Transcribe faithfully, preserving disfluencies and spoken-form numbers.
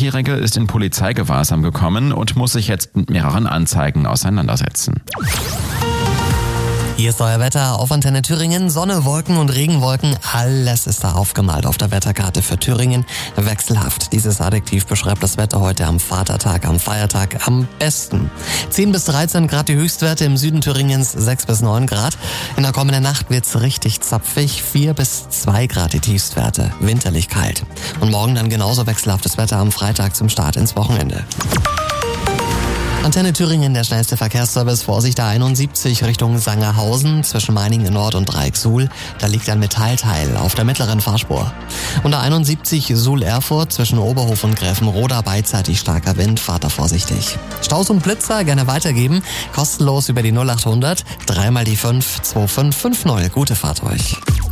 neunundzwanzigjährige ist in Polizeigewahrsam gekommen und muss sich jetzt mit mehreren Anzeigen auseinandersetzen. Hier ist euer Wetter auf Antenne Thüringen. Sonne, Wolken und Regenwolken, alles ist da aufgemalt auf der Wetterkarte für Thüringen. Wechselhaft. Dieses Adjektiv beschreibt das Wetter heute am Vatertag, am Feiertag am besten. zehn bis dreizehn Grad die Höchstwerte, im Süden Thüringens sechs bis neun Grad. In der kommenden Nacht wird's richtig zapfig, vier bis zwei Grad die Tiefstwerte. Winterlich kalt. Und morgen dann genauso wechselhaftes Wetter am Freitag zum Start ins Wochenende. Antenne Thüringen, der schnellste Verkehrsservice. Vorsicht, der einundsiebzig Richtung Sangerhausen zwischen Meiningen Nord und Dreieck-Suhl. Da liegt ein Metallteil auf der mittleren Fahrspur. Und der einundsiebzig Suhl-Erfurt zwischen Oberhof und Gräfenroda, beidseitig starker Wind. Fahrt da vorsichtig. Staus und Blitzer gerne weitergeben. Kostenlos über die null achthundert, dreimal die fünf, zwei fünf fünf null. Gute Fahrt euch.